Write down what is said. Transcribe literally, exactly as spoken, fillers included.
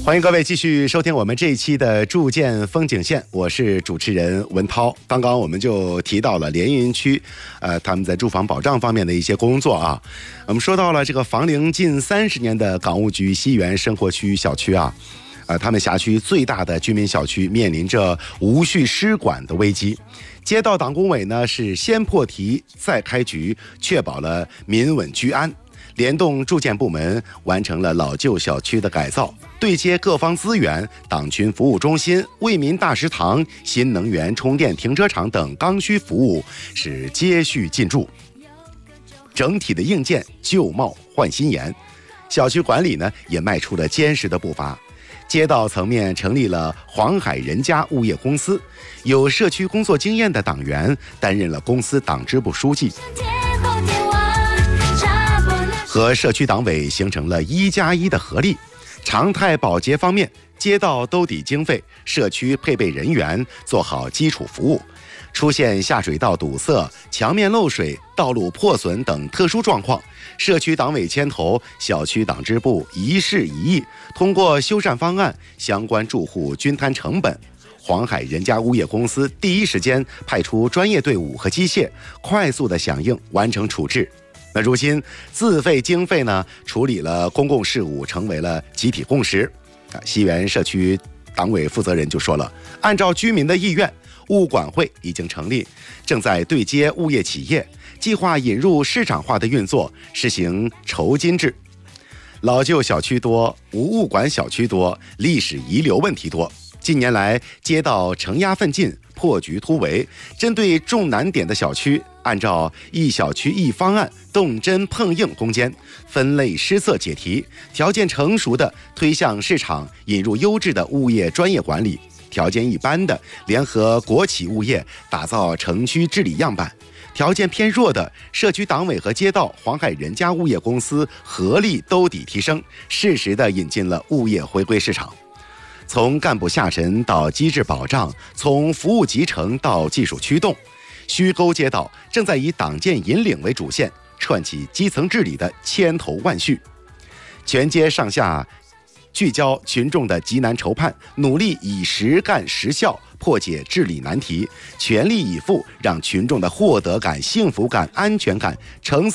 欢迎各位继续收听我们这一期的筑建风景线，我是主持人文涛。刚刚我们就提到了连云区，呃，他们在住房保障方面的一些工作啊。我们说到了这个房龄近三十年的港务局西园生活区小区啊，呃，他们辖区最大的居民小区面临着无序失管的危机。街道党工委呢是先破题再开局，确保了民稳居安。联动住建部门完成了老旧小区的改造，对接各方资源，党群服务中心、为民大食堂、新能源充电停车场等刚需服务是接续进驻。整体的硬件旧貌换新颜，小区管理呢也迈出了坚实的步伐。街道层面成立了黄海人家物业公司，有社区工作经验的党员担任了公司党支部书记，和社区党委形成了一加一的合力。常态保洁方面，街道兜底经费，社区配备人员，做好基础服务。出现下水道堵塞、墙面漏水、道路破损等特殊状况，社区党委牵头，小区党支部一事一议，通过修缮方案，相关住户均摊成本。黄海人家物业公司第一时间派出专业队伍和机械，快速的响应，完成处置。那如今自费经费呢，处理了公共事务成为了集体共识。啊，西园社区党委负责人就说了，按照居民的意愿，物管会已经成立，正在对接物业企业，计划引入市场化的运作，实行酬金制。老旧小区多，无物管小区多，历史遗留问题多。近年来，街道承压奋进，破局突围，针对重难点的小区，按照一小区一方案动真碰硬攻坚，分类施策解题，条件成熟的推向市场，引入优质的物业专业管理，条件一般的联合国企物业打造城区治理样板，条件偏弱的社区党委和街道黄海人家物业公司合力兜底提升，适时地引进了物业回归市场。从干部下沉到机制保障，从服务集成到技术驱动，虚沟街道正在以党建引领为主线，串起基层治理的千头万绪。全街上下聚焦群众的急难愁盼，努力以实干实效破解治理难题，全力以赴让群众的获得感、幸福感、安全感呈